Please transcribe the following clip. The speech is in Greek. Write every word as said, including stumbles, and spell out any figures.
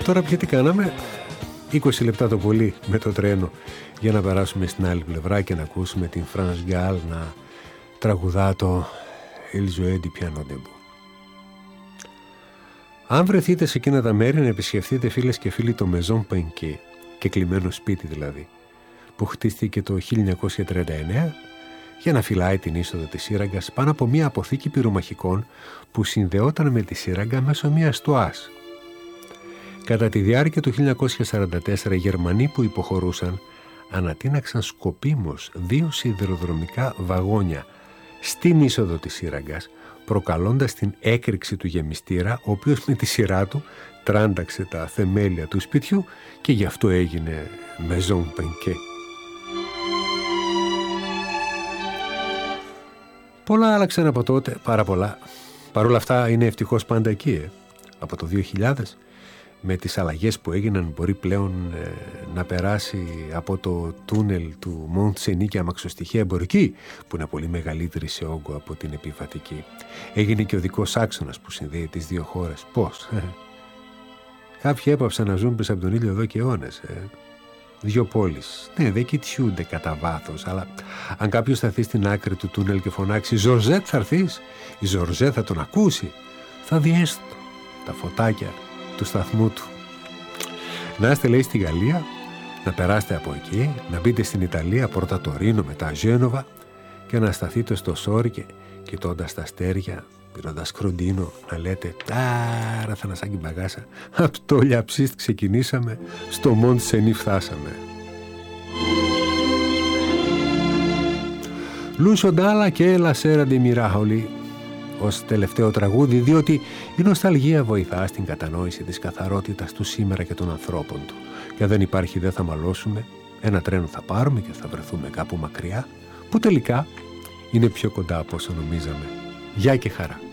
Τώρα πια τι κάναμε? είκοσι λεπτά το πολύ με το τρένο για να περάσουμε στην άλλη πλευρά και να ακούσουμε την France Gall να τραγουδά το Il jouait du piano debout. Αν βρεθείτε σε εκείνα τα μέρη, να επισκεφτείτε, φίλες και φίλοι, το Maison Penquet, και κλειμμένο σπίτι δηλαδή, που χτίστηκε το χίλια εννιακόσια τριάντα εννέα για να φυλάει την είσοδο της σύραγγας πάνω από μια αποθήκη πυρομαχικών που συνδεόταν με τη σύραγγα μέσω μιας τουάς. Κατά τη διάρκεια του χίλια εννιακόσια σαράντα τέσσερα, οι Γερμανοί που υποχωρούσαν ανατείναξαν σκοπίμως δύο σιδηροδρομικά βαγόνια στην είσοδο της σύραγγας, προκαλώντας την έκρηξη του γεμιστήρα, ο οποίος με τη σειρά του τράνταξε τα θεμέλια του σπιτιού και γι' αυτό έγινε Maison Penquet. Πολλά άλλαξαν από τότε, πάρα πολλά. Παρ' όλα αυτά είναι ευτυχώς πάντα εκεί. Ε. Από το δύο χιλιάδες, με τις αλλαγές που έγιναν, μπορεί πλέον ε, να περάσει από το τούνελ του Μοντ Σενί και αμαξοστοιχεία εμπορική, που είναι πολύ μεγαλύτερη σε όγκο από την επιβατική. Έγινε και ο δικός άξονας που συνδέει τις δύο χώρες. Πώς? Κάποιοι έπαψαν να ζουν πίσω από τον ήλιο εδώ και αιώνες. Ε. Δύο πόλεις. Ναι, δεν κοιτιούνται κατά βάθος, αλλά αν κάποιος σταθεί στην άκρη του τούνελ και φωνάξει «Ζορζέτ, θα έρθεις?» η Ζορζέτ θα τον ακούσει. Θα δει έστω τα φωτάκια του σταθμού του. Να είστε, λέει, στη Γαλλία, να περάσετε από εκεί, να μπείτε στην Ιταλία, πρώτα το Ρήνο, μετά Γένοβα, και να σταθείτε στο Σόρι και κοιτώντας τα αστέρια, πίνοντας κροντίνο, να λέτε «Άρα θα ανασάγει μπαγάσα, από το Λιαψίστ ξεκινήσαμε, στο Μοντ Σενί φτάσαμε». Λούσο Ντάλα και La Sera di Mirajoli ως τελευταίο τραγούδι, διότι η νοσταλγία βοηθά στην κατανόηση της καθαρότητας του σήμερα και των ανθρώπων του. Και αν δεν υπάρχει, δεν θα μαλώσουμε, ένα τρένο θα πάρουμε και θα βρεθούμε κάπου μακριά, που τελικά είναι πιο κοντά από όσο νομίζαμε. Γεια και χαρά.